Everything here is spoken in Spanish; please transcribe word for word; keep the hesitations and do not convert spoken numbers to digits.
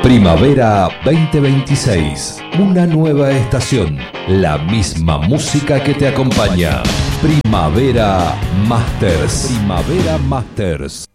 Primavera veinte veintiséis. Una nueva estación. La misma música que te acompaña. Primavera Masters. Primavera Masters.